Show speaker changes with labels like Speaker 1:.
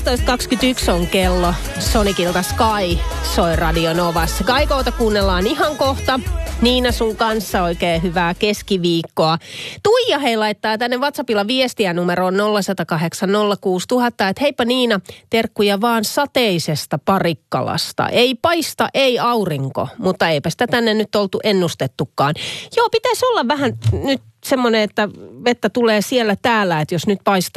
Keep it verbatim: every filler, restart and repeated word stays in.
Speaker 1: kaksitoista kaksikymmentäyksi on kello. Sonicilta Sky soi Radio Novassa. Kaikoota kuunnellaan ihan kohta. Niina sun kanssa oikein hyvää keskiviikkoa. Tuija hei laittaa tänne WhatsAppilla viestiä numeroon nolla yksi nolla kahdeksan nolla kuusi nolla nolla nolla, että heippa Niina, terkkuja vaan sateisesta Parikkalasta. Ei paista, ei aurinko, mutta eipä sitä tänne nyt oltu ennustettukaan. Joo, pitäisi olla vähän nyt semmoinen, että vettä tulee siellä täällä, että jos nyt paistaa